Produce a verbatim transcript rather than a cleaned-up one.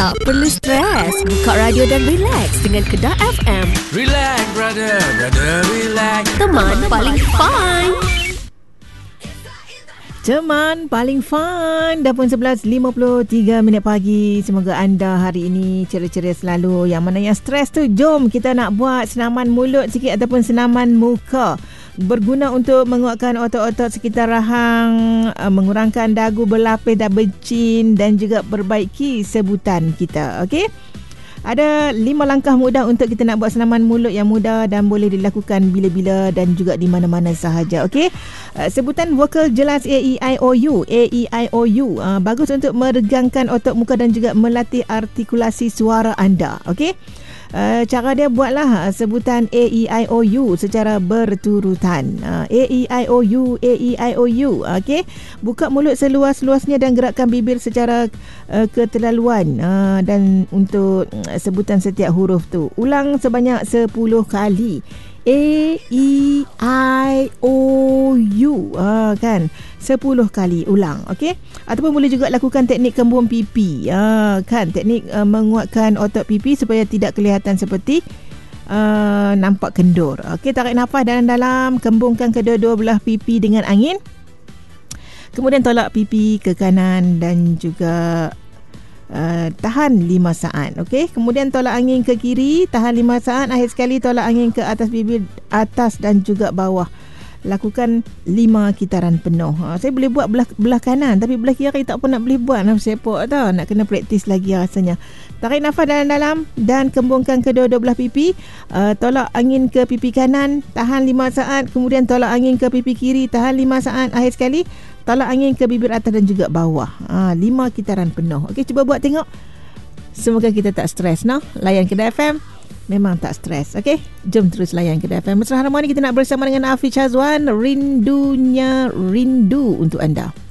Tak perlu stres. Buka radio dan relax dengan Kedah F M. Relax, brother, brother, relax. Teman paling fun. Teman paling fun. Dah pun sebelas lima puluh tiga minit pagi. Semoga anda hari ini ceria-ceria selalu. Yang mana yang stres tu, jom kita nak buat senaman mulut sikit ataupun senaman muka. Berguna untuk menguatkan otot-otot sekitar rahang, mengurangkan dagu berlapis dan bercin dan juga perbaiki sebutan kita. Okey? Ada lima langkah mudah untuk kita nak buat senaman mulut yang mudah dan boleh dilakukan bila-bila dan juga di mana-mana sahaja. Okey. Uh, sebutan vokal jelas A E I O U. A E I O U. Uh, bagus untuk meregangkan otot muka dan juga melatih artikulasi suara anda. Okey. Uh, cara dia buatlah uh, sebutan A E I O U secara berturutan. uh, A E I O U, A E I O U. Okey, buka mulut seluas-luasnya dan gerakkan bibir secara uh, keterlaluan, uh, dan untuk uh, sebutan setiap huruf tu ulang sebanyak sepuluh kali. A E I O U, uh, kan, sepuluh kali ulang. Okey, ataupun boleh juga lakukan teknik kembung pipi, uh, kan, teknik uh, menguatkan otot pipi supaya tidak kelihatan seperti uh, nampak kendur. Okey, tarik nafas dalam-dalam, kembungkan kedua-dua belah pipi dengan angin, kemudian tolak pipi ke kanan dan juga Uh, tahan lima saat. Okey, kemudian tolak angin ke kiri, tahan lima saat. Akhir sekali tolak angin ke atas bibir, atas dan juga bawah. Lakukan lima kitaran penuh. Ha, saya boleh buat belah, belah kanan, tapi belah kiri tak pun nak boleh buat. Nak sepok tau, nak kena praktis lagi rasanya. Tarik nafas dalam-dalam dan kembungkan kedua-dua belah pipi. Uh, tolak angin ke pipi kanan, tahan lima saat. Kemudian tolak angin ke pipi kiri, tahan lima saat. Akhir sekali tolak angin ke bibir atas dan juga bawah. Ha, lima kitaran penuh. Okey, cuba buat tengok. Semoga kita tak stres, no? Layan Kedah F M. Memang tak stres. Okey, jom terus layan Kedah F M. Mesra Harmoni kita nak bersama dengan Afiq Syazwan. Rindunya Rindu untuk anda.